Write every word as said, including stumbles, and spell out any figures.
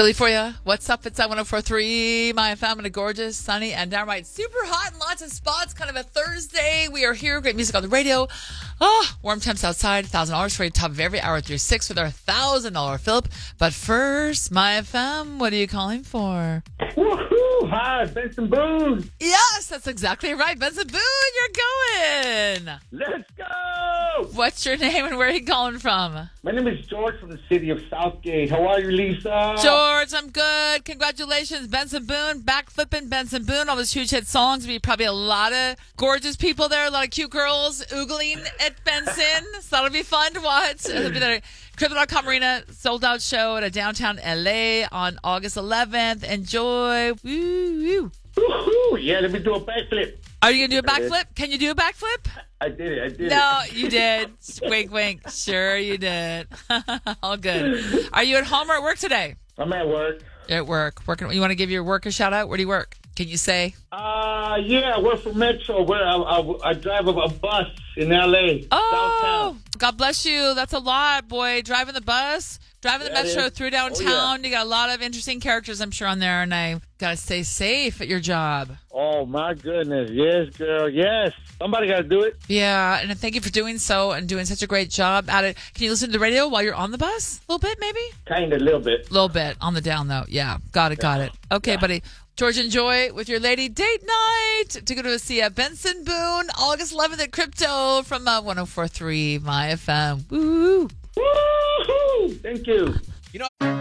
Billy for you. What's up? It's at one oh four point three. My family, gorgeous, sunny, and downright super hot in lots of spots. Kind of a Thursday. We are here. Great music on the radio. Oh, warm temps outside. one thousand dollars for you, top of every hour through six with our one thousand dollars Philip. But first, my F M, what are you calling for? Woohoo! Hi, Benson Boone. Yes, that's exactly right. Benson Boone, you're going. Let's go. What's your name and where are you calling from? My name is George from the city of Southgate. How are you, Lisa? George, I'm good. Congratulations, Benson Boone. Backflipping Benson Boone. All those huge hit songs. Be probably a lot of gorgeous people there. A lot of cute girls oogling at Benson. So that'll be fun to watch. It'll be the Crypto dot com Arena sold out show at a downtown L A on August eleventh. Enjoy. Woo, woo. Woohoo! Yeah, let me do a backflip. Are you going to do a backflip? Can you do a backflip? I did it. I did No, it. you did. Wink, wink. Sure you did. All good. Are you at home or at work today? I'm at work. You're at work. Working. You want to give your work a shout out? Where do you work? Can you say? Uh, yeah, I work for Metro. Where I, I, I drive a, a bus in L A. Oh, downtown. God bless you. That's a lot, boy. Driving the bus, driving the That Metro is- through downtown. oh, yeah. You got a lot of interesting characters, I'm sure, on there. And I got to stay safe at your job. Oh, my goodness. Yes, girl. Yes. Somebody got to do it. Yeah, and thank you for doing so and doing such a great job at it. Can you listen to the radio while you're on the bus? A little bit, maybe? Kind of, a little bit. A little bit. On the down, though. Yeah, got it, got it. Okay, Yeah. buddy. George, enjoy with your lady date night to go to see uh, Benson Boone, August eleventh at Crypto from uh, one oh four point three My F M. Woo! Woohoo! Thank you. You know.